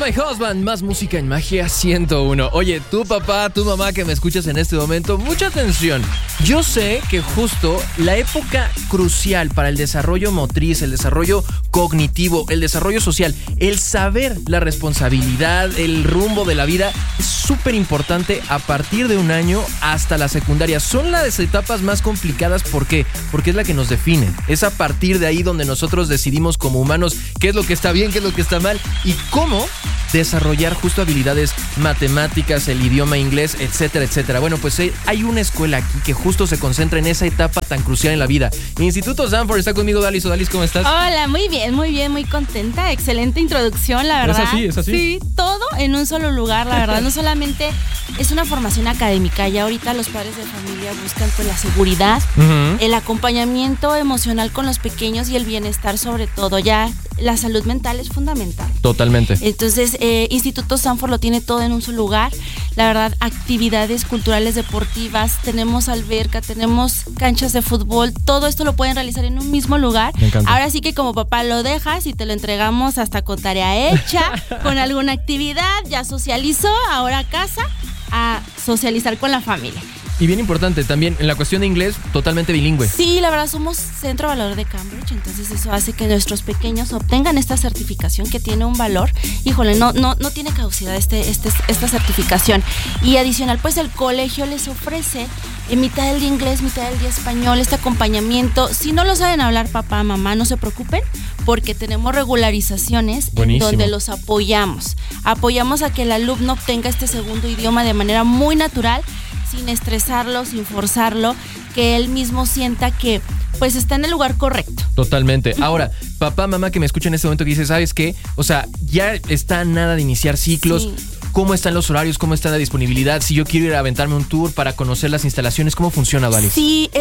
My Husband, más música en Magia 101. Oye, tu papá, tu mamá que me escuchas en este momento, mucha atención. Yo sé que justo la época crucial para el desarrollo motriz, el desarrollo cognitivo, el desarrollo social, el saber la responsabilidad, el rumbo de la vida, es súper importante a partir de un año hasta la secundaria. Son las etapas más complicadas. ¿Por qué? Porque es la que nos define. Es a partir de ahí donde nosotros decidimos como humanos qué es lo que está bien, qué es lo que está mal y cómo desarrollar justo habilidades matemáticas, el idioma inglés, etcétera, etcétera. Bueno, pues hay una escuela aquí que justo se concentra en esa etapa tan crucial en la vida. Instituto Sanford está conmigo, Dalis. Dalis, ¿cómo estás? Hola, muy bien, muy contenta. Excelente introducción, la verdad. ¿Es así? Sí, todo en un solo lugar, la verdad. No solamente es una formación académica, ya ahorita los padres de familia buscan pues la seguridad, el acompañamiento emocional con los pequeños y el bienestar sobre todo. Ya la salud mental es fundamental. Totalmente. Entonces, Instituto Sanford lo tiene todo en un solo lugar. La verdad, actividades culturales, deportivas, tenemos alberca, tenemos canchas de fútbol, todo esto lo pueden realizar en un mismo lugar. Me encanta. Ahora sí que como papá lo dejas y te lo entregamos hasta con tarea hecha, con alguna actividad, ya socializó, ahora a casa a socializar con la familia. Y bien importante también, en la cuestión de inglés, totalmente bilingüe. Sí, la verdad somos Centro Valor de Cambridge, entonces eso hace que nuestros pequeños obtengan esta certificación que tiene un valor. Híjole, no tiene caducidad esta certificación. Y adicional, pues el colegio les ofrece mitad del día inglés, mitad del día español, este acompañamiento. Si no lo saben hablar papá, mamá, no se preocupen, porque tenemos regularizaciones. Buenísimo. En donde los apoyamos. Apoyamos a que el alumno obtenga este segundo idioma de manera muy natural, sin estresarlo, sin forzarlo, que él mismo sienta que pues está en el lugar correcto. Totalmente. Ahora, papá, mamá que me escucha en este momento que dice, ¿sabes qué? O sea, ya está nada de iniciar ciclos. Sí. ¿Cómo están los horarios? ¿Cómo está la disponibilidad? Si yo quiero ir a aventarme un tour para conocer las instalaciones, ¿cómo funciona, Valis? Sí,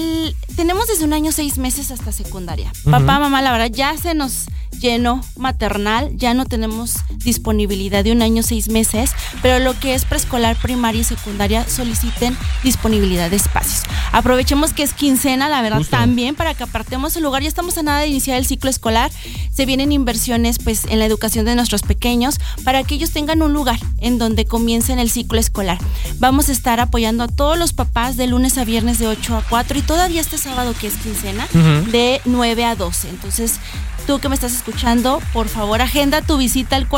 tenemos desde un año 6 meses hasta secundaria. Papá, mamá, la verdad, ya se nos llenó maternal, ya no tenemos disponibilidad de un año 6 meses, pero lo que es preescolar, primaria y secundaria soliciten disponibilidad de espacios. Aprovechemos que es quincena, la verdad, Justo. también para que apartemos el lugar. Ya estamos a nada de iniciar el ciclo escolar, se vienen inversiones pues en la educación de nuestros pequeños para que ellos tengan un lugar en donde comiencen el ciclo escolar. Vamos a estar apoyando a todos los papás de lunes a viernes de 8 a 4 y todavía este sábado que es quincena de 9 a 12. Entonces, tú que me estás escuchando, por favor, agenda tu visita al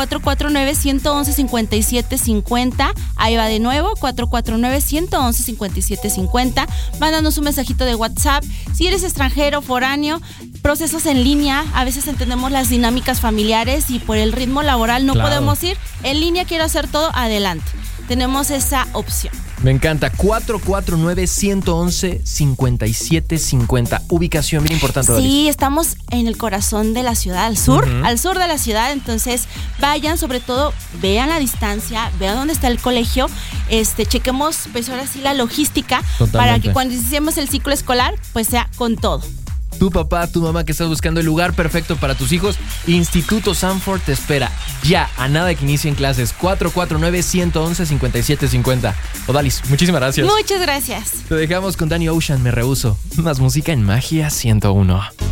449-111-5750. Ahí va de nuevo, 449-111-5750. Mándanos un mensajito de WhatsApp. Si eres extranjero, foráneo, procesos en línea, a veces entendemos las dinámicas familiares y por el ritmo laboral no podemos ir. En línea quiero hacer todo, adelante. Tenemos esa opción. Me encanta. 449-111-5750. Ubicación bien importante, Dalis. Sí, estamos en el corazón de la ciudad, al sur de la ciudad. Entonces, vayan, sobre todo, vean la distancia, vean dónde está el colegio. Chequemos, pues ahora sí, la logística. Totalmente. Para que cuando iniciemos el ciclo escolar, pues sea con todo. Tu papá, tu mamá que estás buscando el lugar perfecto para tus hijos, Instituto Sanford te espera ya, a nada de que inicien clases. 449-111-5750. Odalis, muchísimas gracias. Muchas gracias. Te dejamos con Danny Ocean, Me Rehuso. Más música en Magia 101.